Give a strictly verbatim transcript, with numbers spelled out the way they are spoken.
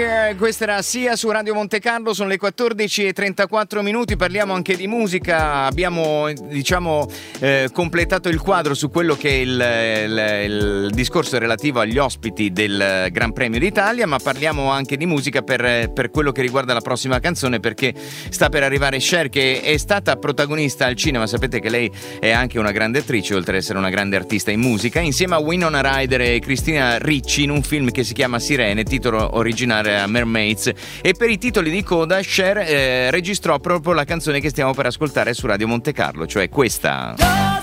Cher, questa era Sia su Radio Monte Carlo, sono le quattordici e trentaquattro minuti, parliamo anche di musica, abbiamo diciamo eh, completato il quadro su quello che è il, il, il discorso relativo agli ospiti del Gran Premio d'Italia, ma parliamo anche di musica per, per quello che riguarda la prossima canzone, perché sta per arrivare Cher, che è stata protagonista al cinema. Sapete che lei è anche una grande attrice, oltre ad essere una grande artista in musica, insieme a Winona Ryder e Cristina Ricci in un film che si chiama Sirene, titolo originale a Mermaids, e per i titoli di coda Cher eh, registrò proprio la canzone che stiamo per ascoltare su Radio Monte Carlo, cioè questa.